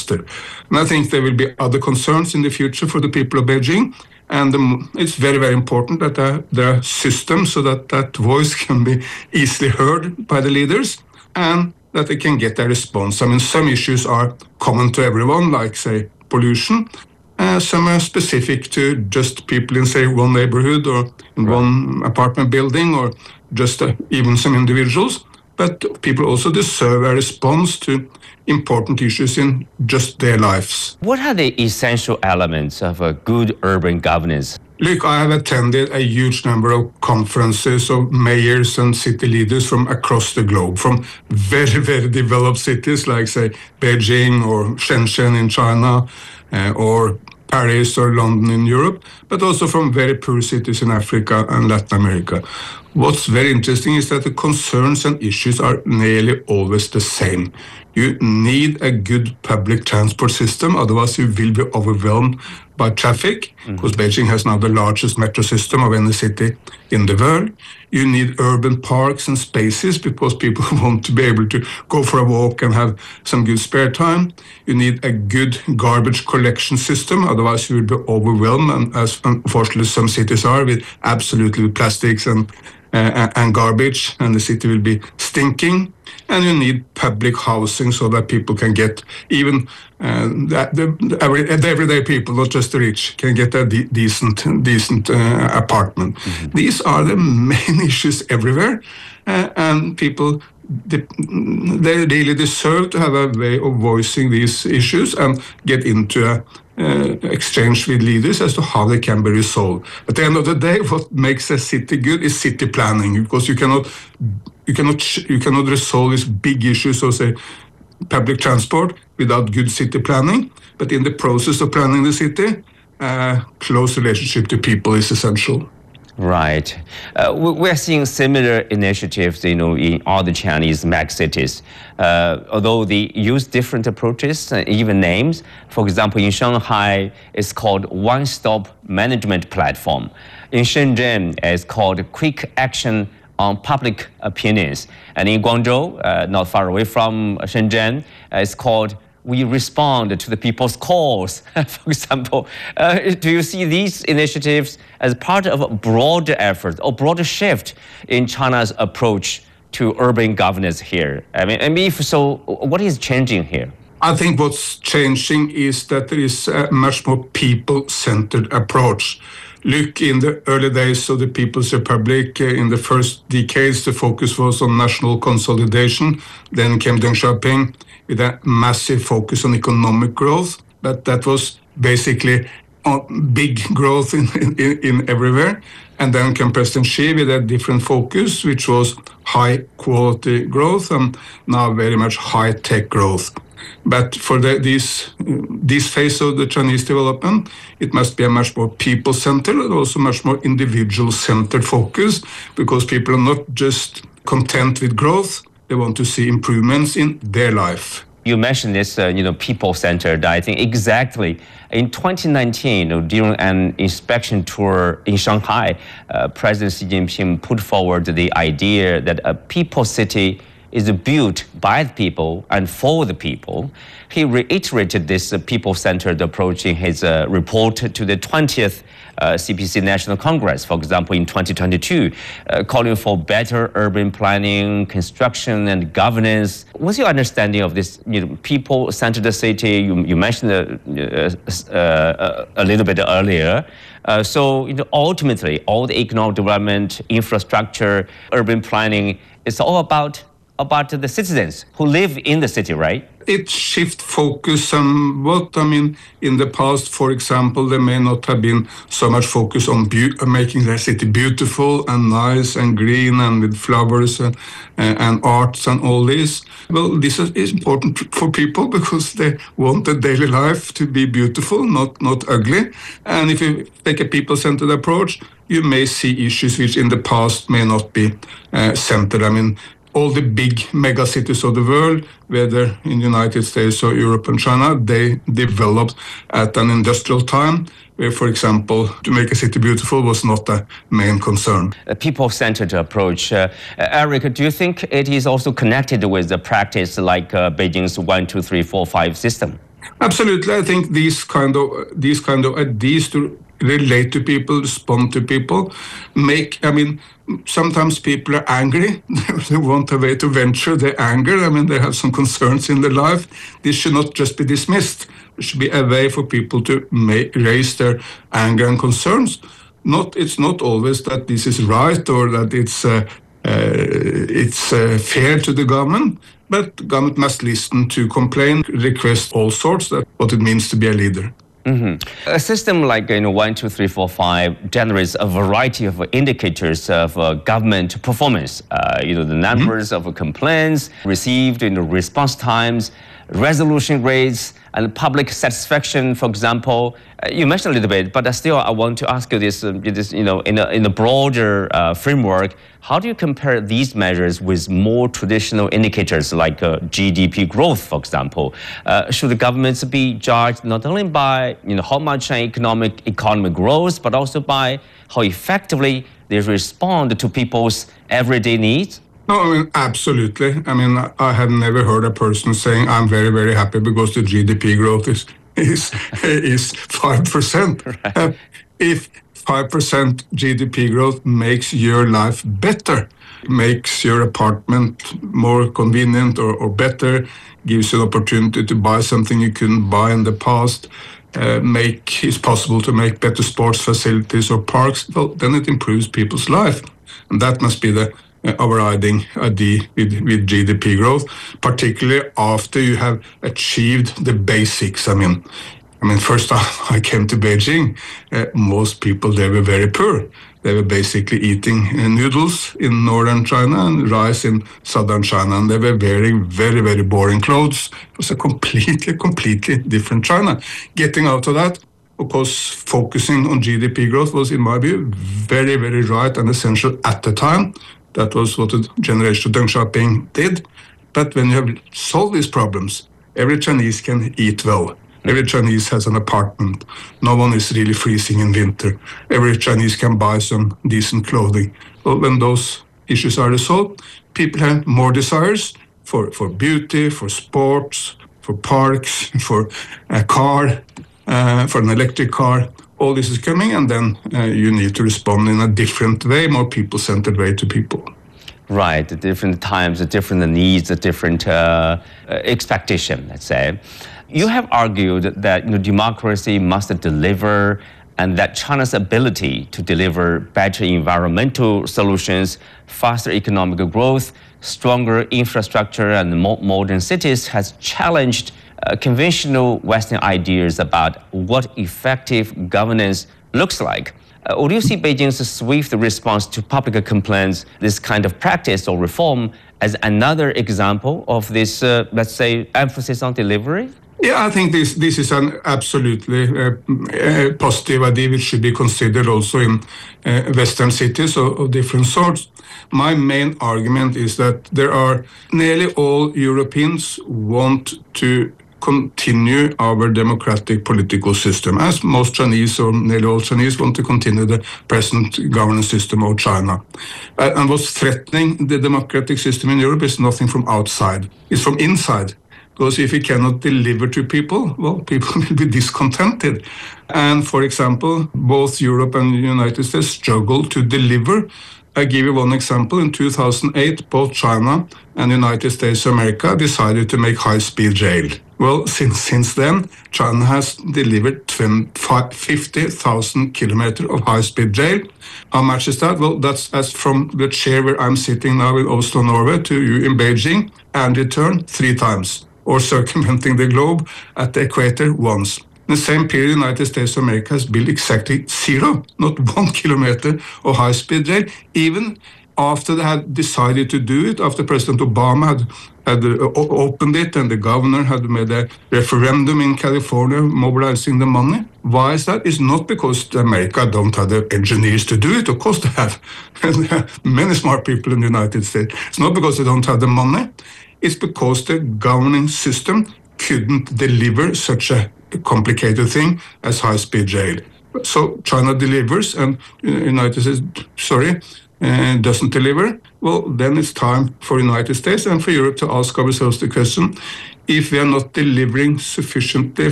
cluster. And I think there will be other concerns in the future for the people of Beijing. And it's very, very important that there are systems so that that voice can be easily heard by the leaders and that they can get a response. I mean, some issues are common to everyone, like, say, pollution. Some are specific to just people in, say, one neighborhood or in one apartment building or just even some individuals. But people also deserve a response to important issues in just their lives. What are the essential elements of a good urban governance? Look, I have attended a huge number of conferences of mayors and city leaders from across the globe, from very, very developed cities like, say, Beijing or Shenzhen in China, or Paris or London in Europe, but also from very poor cities in Africa and Latin America. What's very interesting is that the concerns and issues are nearly always the same. You need a good public transport system, otherwise you will be overwhelmed by traffic, because Beijing has now the largest metro system of any city in the world. You need urban parks and spaces because people want to be able to go for a walk and have some good spare time. You need a good garbage collection system, otherwise you will be overwhelmed, and as unfortunately some cities are, with absolutely plastics and garbage, and the city will be stinking. And you need public housing so that people can get, even the everyday people, not just the rich, can get a decent apartment. These are the main issues everywhere, and people, they really deserve to have a way of voicing these issues and get into a exchange with leaders as to how they can be resolved. At the end of the day, what makes a city good is city planning, because you cannot resolve these big issues of, say, public transport without good city planning. But in the process of planning the city, close relationship to people is essential. Right. We're seeing similar initiatives, in all the Chinese megacities, although they use different approaches, even names. For example, in Shanghai, it's called One-Stop Management Platform. In Shenzhen, it's called Quick Action on Public Opinions. And in Guangzhou, not far away from Shenzhen, it's called We Respond to the People's Calls, for example. Do you see these initiatives as part of a broader effort or broader shift in China's approach to urban governance here? I mean, if so, what is changing here? I think what's changing is that there is a much more people-centered approach. Look, in the early days of the People's Republic, in the first decades, the focus was on national consolidation. Then came Deng Xiaoping with a massive focus on economic growth, but that was basically big growth in everywhere. And then came President Xi with a different focus, which was high-quality growth and now very much high-tech growth. But for this phase of the Chinese development, it must be a much more people-centered and also much more individual-centered focus, because people are not just content with growth, they want to see improvements in their life. You mentioned this, people-centered. I think exactly in 2019, during an inspection tour in Shanghai, President Xi Jinping put forward the idea that a people city is built by the people and for the people. He reiterated this people-centered approach in his report to the 20th CPC National Congress, for example, in 2022, calling for better urban planning, construction, and governance. What's your understanding of this people-centered city? You mentioned a little bit earlier. So ultimately, all the economic development, infrastructure, urban planning, it's all about the citizens who live in the city, right? It shift focus somewhat. I mean, in the past, for example, there may not have been so much focus on making the city beautiful and nice and green and with flowers and arts and all this. Well, this is important for people because they want their daily life to be beautiful, not ugly. And if you take a people-centered approach, you may see issues which in the past may not be centered. I mean, all the big mega cities of the world, whether in the United States or Europe and China, they developed at an industrial time where, for example, to make a city beautiful was not the main concern. A people-centered approach. Eric, do you think it is also connected with the practice like Beijing's 1, 2, 3, 4, 5 system? Absolutely, I think these kind of ideas to relate to people, respond to people, make. I mean, sometimes people are angry. They want a way to venture their anger. I mean, they have some concerns in their life. This should not just be dismissed. It should be a way for people to raise their anger and concerns. It's not always that this is right or that it's fair to the government, but the government must listen to complain, request all sorts. That's what it means to be a leader. A system like 1, 2, 3, 4, 5 generates a variety of indicators of government performance. The numbers of complaints received, response times, resolution rates, and public satisfaction, for example. You mentioned a little bit, but still I want to ask you this, in a broader framework, how do you compare these measures with more traditional indicators like GDP growth, for example? Should the governments be judged not only by how much an economy grows, but also by how effectively they respond to people's everyday needs? No, I mean, absolutely. I mean, I have never heard a person saying, I'm very, very happy because the GDP growth is 5%. Right. If 5% GDP growth makes your life better, makes your apartment more convenient or better, gives you an opportunity to buy something you couldn't buy in the past, it's possible to make better sports facilities or parks, well, then it improves people's life. And that must be the overriding idea with GDP growth, particularly after you have achieved the basics. I mean, first time I came to Beijing, most people, they were very poor. They were basically eating noodles in northern China and rice in southern China, and they were wearing very, very boring clothes. It was a completely different China. Getting out of that, of course, focusing on GDP growth was, in my view, very, very right and essential at the time. That was what the generation of Deng Xiaoping did. But when you have solved these problems, every Chinese can eat well. Every Chinese has an apartment. No one is really freezing in winter. Every Chinese can buy some decent clothing. Well, when those issues are resolved, people have more desires for beauty, for sports, for parks, for a car, for an electric car. All this is coming, and then you need to respond in a different way, more people-centered way to people. Right, at different times, at different needs, at different expectation, let's say. You have argued that democracy must deliver, and that China's ability to deliver better environmental solutions, faster economic growth, stronger infrastructure, and more modern cities has challenged conventional Western ideas about what effective governance looks like. Would you see Beijing's swift response to public complaints, this kind of practice or reform, as another example of this, let's say, emphasis on delivery? Yeah, I think this is an absolutely positive idea which should be considered also in Western cities of different sorts. My main argument is that nearly all Europeans want to continue our democratic political system, as most Chinese or nearly all Chinese want to continue the present governance system of China. And what's threatening the democratic system in Europe is nothing from outside, it's from inside. Because if you cannot deliver to people, well, people will be discontented. And for example, both Europe and the United States struggle to deliver. I give you one example. In 2008, both China and the United States of America decided to make high-speed rail. Well, since then, China has delivered 50,000 kilometers of high-speed rail. How much is that? Well, that's as from the chair where I'm sitting now in Oslo, Norway, to you in Beijing, and return 3 times, or circumventing the globe at the equator once. In the same period, the United States of America has built exactly 0, not 1 kilometer of high-speed rail, even after they had decided to do it, after President Obama had opened it and the governor had made a referendum in California mobilizing the money. Why is that? It's not because America don't have the engineers to do it. Of course they have. And there are many smart people in the United States. It's not because they don't have the money. It's because the governing system couldn't deliver such a complicated thing as high-speed rail. So China delivers and United States, doesn't deliver. Well, then it's time for the United States and for Europe to ask ourselves the question, if we are not delivering sufficiently